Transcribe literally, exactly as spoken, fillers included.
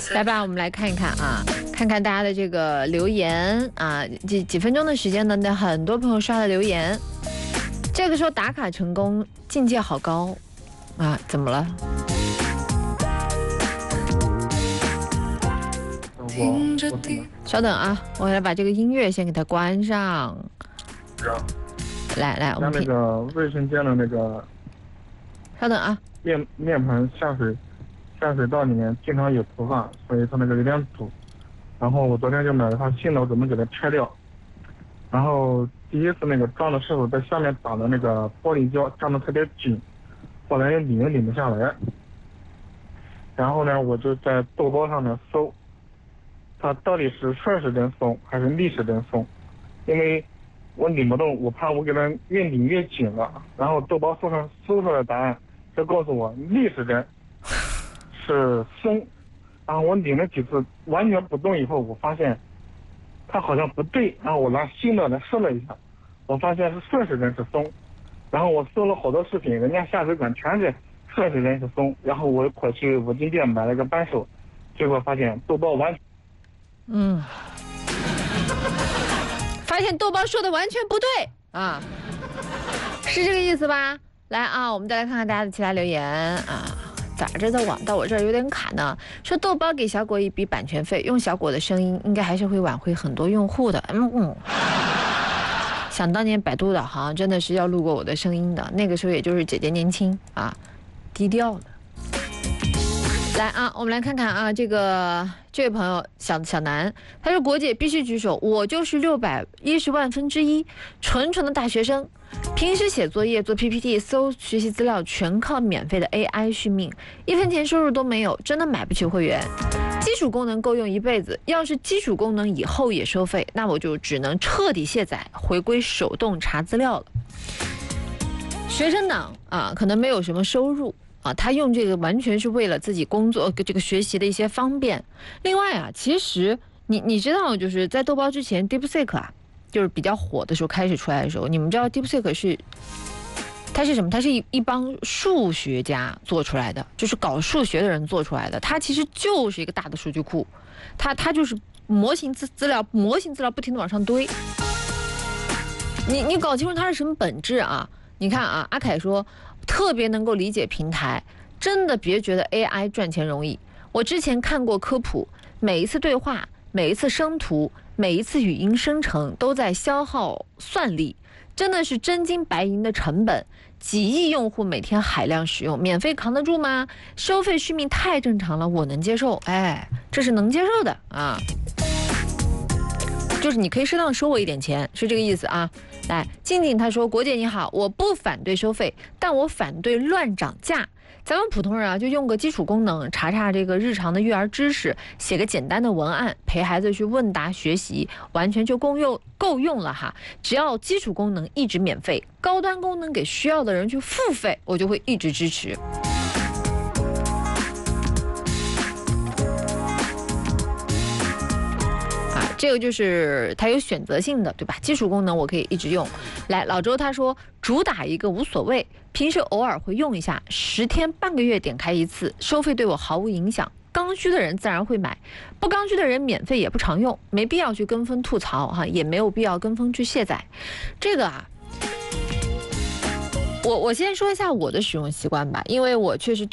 来吧，我们来看一看啊，看看大家的这个留言啊，几几分钟的时间呢，那很多朋友刷了留言。这个时候打卡成功，境界好高啊！怎么了？稍等啊，我来把这个音乐先给它关上。来来，我们那个卫生间的那个， 稍等啊， 面面盆下水下水道里面经常有头发，所以它那个有点堵。然后我昨天就买了它新的，我准备给它拆掉。然后第一次那个装的时候，在下面打的那个玻璃胶粘的特别紧，后来又拧也拧不下来。然后呢，我就在豆包上面搜，它到底是顺时针松还是逆时针松，因为我拧不动，我怕我给它越拧越紧了。然后豆包搜上搜出来的答案，就告诉我逆时针是松。然后我拧了几次完全不动以后，我发现它好像不对。然后我拿新的来试了一下，我发现是顺时针是松。然后我搜了好多视频，人家下水管全是顺时针是松。然后我跑去五金店买了个扳手，结果发现豆包完全嗯。发现豆包说的完全不对啊，是这个意思吧？来啊，我们再来看看大家的其他留言啊。咋着的网到我这儿有点卡呢？说豆包给小果一笔版权费，用小果的声音应该还是会挽回很多用户的。嗯嗯。想当年百度导航真的是要录过我的声音的，那个时候也就是姐姐年轻啊，低调的。来啊，我们来看看啊，这个这位朋友小小南，他说国姐必须举手，我就是六百一十万分之一，纯纯的大学生，平时写作业、做 P P T、搜学习资料，全靠免费的 A I 续命，一分钱收入都没有，真的买不起会员。基础功能够用一辈子，要是基础功能以后也收费，那我就只能彻底卸载，回归手动查资料了。学生党啊，可能没有什么收入。啊，他用这个完全是为了自己工作这个学习的一些方便。另外啊，其实你你知道，就是在豆包之前 ，DeepSeek 啊，就是比较火的时候开始出来的时候，你们知道 DeepSeek 是它是什么？它是一一帮数学家做出来的，就是搞数学的人做出来的。它其实就是一个大的数据库，它它就是模型资资料，模型资料不停的往上堆。你你搞清楚它是什么本质啊？你看啊，阿凯说。特别能够理解平台，真的别觉得 A I 赚钱容易。我之前看过科普，每一次对话、每一次生图、每一次语音生成都在消耗算力，真的是真金白银的成本。几亿用户每天海量使用，免费扛得住吗？收费续命太正常了，我能接受。哎，这是能接受的啊。就是你可以适当收我一点钱，是这个意思啊。来，静静她说：“国姐你好，我不反对收费，但我反对乱涨价。咱们普通人啊，就用个基础功能，查查这个日常的育儿知识，写个简单的文案，陪孩子去问答学习，完全就够用够用了哈。只要基础功能一直免费，高端功能给需要的人去付费，我就会一直支持。”这个就是它有选择性的，对吧？基础功能我可以一直用。来，老周他说主打一个无所谓，平时偶尔会用一下，十天半个月点开一次，收费对我毫无影响。刚需的人自然会买，不刚需的人免费也不常用，没必要去跟风吐槽哈，也没有必要跟风去卸载。这个啊，我我先说一下我的使用习惯吧，因为我确实。